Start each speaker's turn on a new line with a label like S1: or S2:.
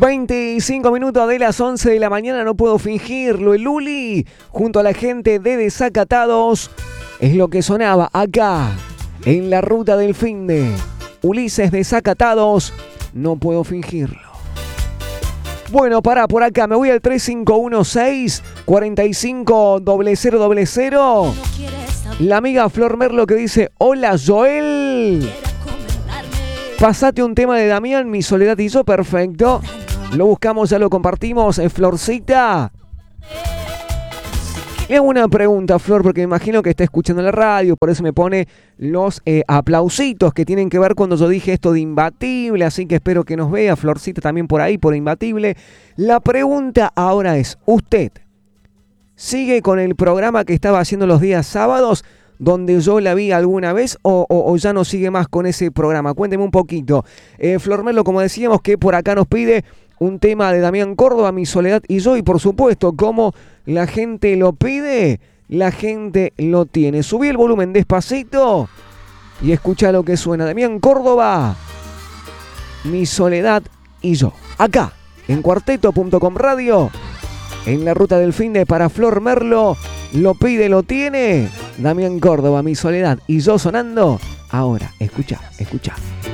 S1: 25 minutos de las 11 de la mañana, no puedo fingirlo. El Luli, junto a la gente de Desacatados, es lo que sonaba acá, en la ruta del finde. Ulises Desacatados, no puedo fingirlo. Bueno, pará, por acá, me voy al 3516-450000. La amiga Flor Merlo que dice, hola Joel. Pasate un tema de Damián, Mi Soledad y Yo, perfecto. Lo buscamos, ya lo compartimos. Florcita. Le hago una pregunta, Flor, porque me imagino que está escuchando la radio, por eso me pone los aplausitos que tienen que ver cuando yo dije esto de Imbatible, así que espero que nos vea, Florcita, también por ahí, por Imbatible. La pregunta ahora es, ¿usted sigue con el programa que estaba haciendo los días sábados, donde yo la vi alguna vez, o ya no sigue más con ese programa? Cuénteme un poquito. Flor Melo, como decíamos, que por acá nos pide un tema de Damián Córdoba, Mi Soledad y Yo, y por supuesto, como la gente lo pide, la gente lo tiene. Subí el volumen despacito y escucha lo que suena. Damián Córdoba, Mi Soledad y Yo. Acá, en cuarteto.com radio, en la ruta del finde para Flor Merlo. Lo pide, lo tiene. Damián Córdoba, Mi Soledad y Yo sonando. Ahora, escucha, escucha.